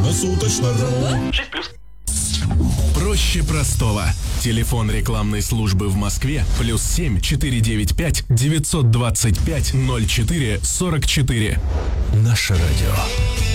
Круглосуточно.ру. 6+. Проще простого. Телефон рекламной службы в Москве +7 495 925 04 44. Наше радио.